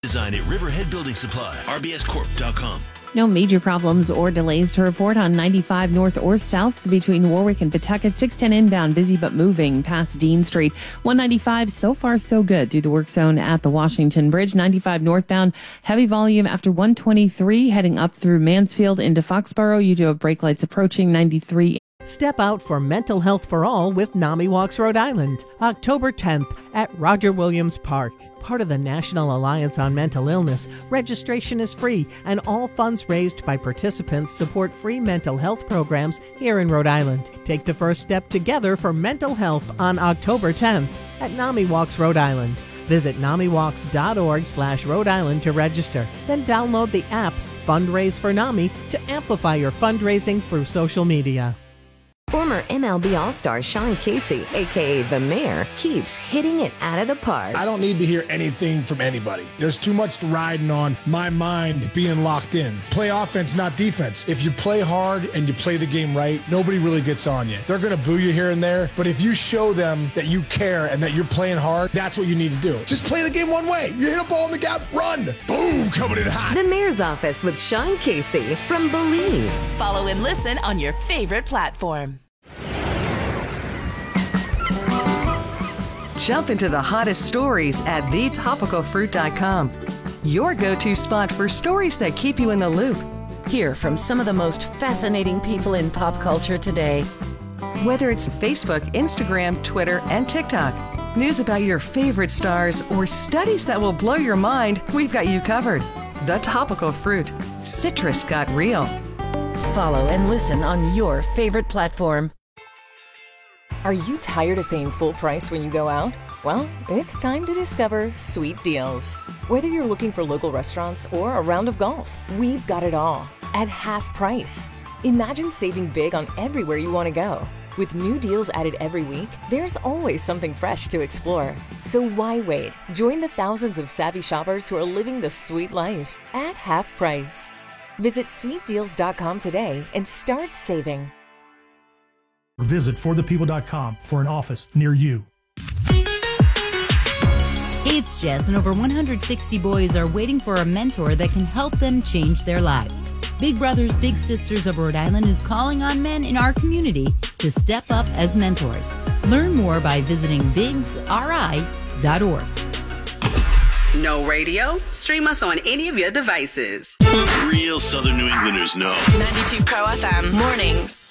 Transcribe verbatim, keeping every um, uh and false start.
design at Riverhead Building Supply, R B S corp dot com. No major problems or delays to report on ninety-five north or south between Warwick and Pawtucket. six ten inbound, busy but moving past Dean Street. one ninety-five, so far so good through the work zone at the Washington Bridge. ninety-five northbound, heavy volume after one twenty-three, heading up through Mansfield into Foxborough. You do have brake lights approaching ninety-three. Step out for Mental Health for All with NAMI Walks Rhode Island, October tenth at Roger Williams Park. Part of the National Alliance on Mental Illness, registration is free, and all funds raised by participants support free mental health programs here in Rhode Island. Take the first step together for mental health on October tenth at NAMI Walks Rhode Island. Visit namiwalks.org slash Rhode Island to register. Then download the app Fundraise for NAMI to amplify your fundraising through social media. Former M L B All-Star Sean Casey, a k a. The Mayor, keeps hitting it out of the park. I don't need to hear anything from anybody. There's too much riding on my mind being locked in. Play offense, not defense. If you play hard and you play the game right, nobody really gets on you. They're going to boo you here and there, but if you show them that you care and that you're playing hard, that's what you need to do. Just play the game one way. You hit a ball in the gap, run. Boom, coming in hot. The Mayor's Office with Sean Casey from Believe. Follow and listen on your favorite platform. Jump into the hottest stories at the topical fruit dot com. Your go-to spot for stories that keep you in the loop. Hear from some of the most fascinating people in pop culture today. Whether it's Facebook, Instagram, Twitter, and TikTok, news about your favorite stars, or studies that will blow your mind, we've got you covered. The Topical Fruit. Citrus got real. Follow and listen on your favorite platform. Are you tired of paying full price when you go out? Well, it's time to discover Sweet Deals. Whether you're looking for local restaurants or a round of golf, we've got it all at half price. Imagine saving big on everywhere you want to go. With new deals added every week, there's always something fresh to explore. So why wait? Join the thousands of savvy shoppers who are living the sweet life at half price. Visit sweet deals dot com today and start saving. Visit for the people dot com for an office near you. It's Jess, and over one hundred sixty boys are waiting for a mentor that can help them change their lives. Big Brothers Big Sisters of Rhode Island is calling on men in our community to step up as mentors. Learn more by visiting bigs r i dot org. No radio? Stream us on any of your devices. Real Southern New Englanders know. ninety-two Pro F M Mornings.